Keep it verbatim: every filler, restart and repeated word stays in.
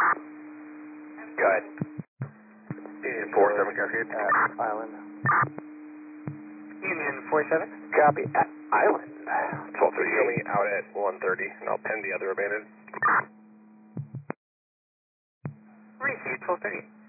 Go ahead. Union four seven, Cascade. At Island. Union four seven. Copy. At Island. twelve Show thirty-eight. me out at one thirty, and I'll pin the other abandoned. Receive twelve thirty.